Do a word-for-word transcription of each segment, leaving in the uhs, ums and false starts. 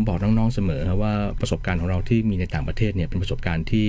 บอกน้องๆเสมอครับว่าประสบการณ์ของเราที่มีในต่างประเทศเนี่ยเป็นประสบการณ์ที่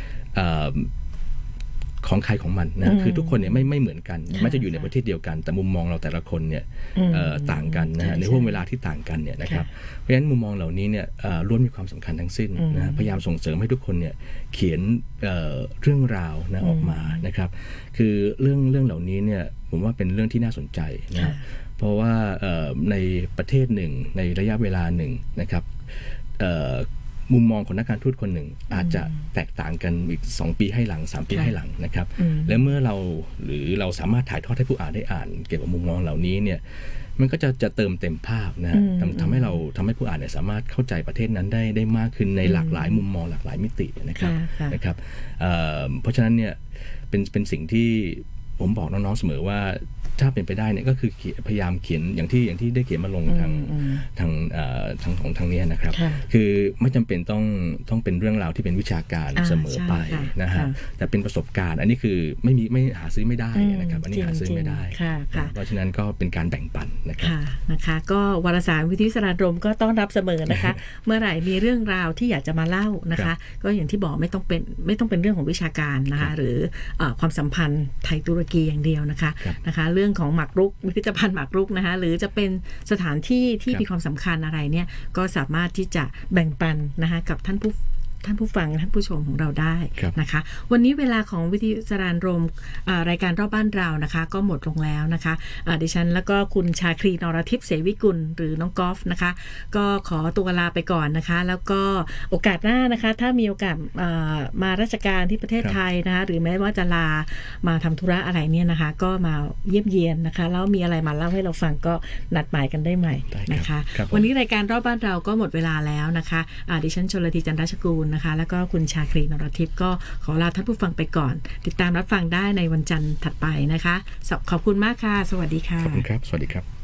ของใครของมันนะคือทุกคนเนี่ยไม่ไม่เหมือนกันแม้จะอยู่ในประเทศเดียวกันแต่มุมมองเราแต่ละคนเนี่ยต่างกันนะฮะในห่วงเวลาที่ต่างกันเนี่ยนะครับเพราะฉะนั้นมุมมองเหล่านี้เนี่ยล้วนมีความสำคัญทั้งสิ้นนะพยายามส่งเสริมให้ทุกคนเนี่ยเขียนเรื่องราวนะออกมานะครับคือเรื่องเรื่องเหล่านี้เนี่ยผมว่าเป็นเรื่องที่น่าสนใจนะเพราะว่าในประเทศหนึ่งในระยะเวลาหนึ่งนะครับมุมมองของนักการทูตคนหนึ่งอาจจะแตกต่างกันอีกสองปีให้หลังสามปีให้หลังนะครับและเมื่อเราหรือเราสามารถถ่ายทอดให้ผู้อ่านได้อ่านเกี่ยวกับมุมมองเหล่านี้เนี่ยมันก็จะจะเติมเต็มภาพนะทำทำให้เราทำให้ผู้อ่านเนี่ยสามารถเข้าใจประเทศนั้นได้ได้มากขึ้นในหลากหลายมุมมองหลากหลายมิตินะครับนะครับเพราะฉะนั้นเนี่ยเป็นเป็นสิ่งที่ผมบอกน้องๆเสมอว่าถ้าเป็นไปได้เนี่ยก็คือพยายามเขียนอย่างที่อย่างที่ได้เขียนมาลงทางทางทางของทางนี้นะครับคือไม่จำเป็นต้องต้องเป็นเรื่องราวที่เป็นวิชาการเสมอไปนะฮะแต่เป็นประสบการณ์อันนี้คือไม่มีไม่หาซื้อไม่ได้นะครับอันนี้หาซื้อไม่ได้เพราะฉะนั้นก็เป็นการแบ่งปันนะครับนะคะก็วารสารวิทยุสารรมก็ต้องรับเสมอนะคะเมื่อไหร่มีเรื่องราวที่อยากจะมาเล่านะคะก็อย่างที่บอกไม่ต้องเป็นไม่ต้องเป็นเรื่องของวิชาการนะคะหรือความสัมพันธ์ไทยตุรกีอย่างเดียวนะคะนะคะเรื่องของหมากรุกพิพิธภัณฑ์หมากรุกนะคะหรือจะเป็นสถานที่ที่มีความสำคัญอะไรเนี่ยก็สามารถที่จะแบ่งปันนะคะกับท่านผู้ท่านผู้ฟังท่านผู้ชมของเราได้นะคะวันนี้เวลาของวิทยุสารรมรายการรอบบ้านเรานะคะก็หมดลงแล้วนะคะดิฉันแล้วก็คุณชาครีนรทิพย์เสวิกุลหรือน้องกอล์ฟนะคะก็ขอตัวลาไปก่อนนะคะแล้วก็โอกาสหน้านะคะถ้ามีโอกาสมาราชการที่ประเทศไทยนะคะหรือแม้ว่าจะลามาทำธุระอะไรเนี่ยนะคะก็มาเยี่ยมเยียนนะคะแล้วมีอะไรมาเล่าให้เราฟังก็นัดหมายกันได้ใหม่นะคะวันนี้รายการรอบบ้านเราก็หมดเวลาแล้วนะคะดิฉันชลธีจันทรชกูลนะคะแล้วก็คุณชาครีนรทิพย์ก็ขอลาท่านผู้ฟังไปก่อนติดตามรับฟังได้ในวันจันทร์ถัดไปนะคะขอบคุณมากค่ะสวัสดีค่ะขอบคุณครับสวัสดีครับ